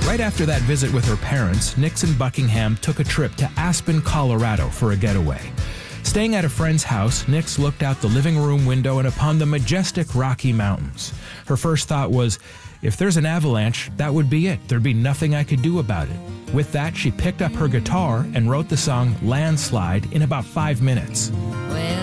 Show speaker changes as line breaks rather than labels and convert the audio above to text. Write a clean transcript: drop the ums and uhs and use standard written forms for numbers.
Right after that visit with her parents, Nix and Buckingham took a trip to Aspen, Colorado for a getaway. Staying at a friend's house, Nix looked out the living room window and upon the majestic Rocky Mountains. Her first thought was, if there's an avalanche, that would be it. There'd be nothing I could do about it. With that, she picked up her guitar and wrote the song Landslide in about 5 minutes.